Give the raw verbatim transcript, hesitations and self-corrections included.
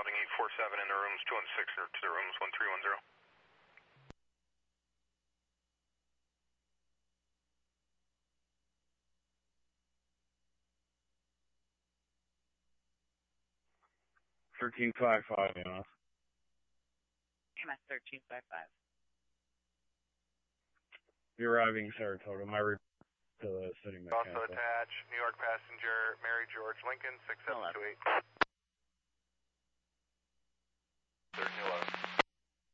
Spalding eight four seven in the rooms, two one six or to the rooms, one three one zero. thirteen five five, you know. M S thirteen five five. You're arriving Saratoga. My report to the city mechanic. Also attach New York passenger Mary George Lincoln six seven two eight. thirteen eleven.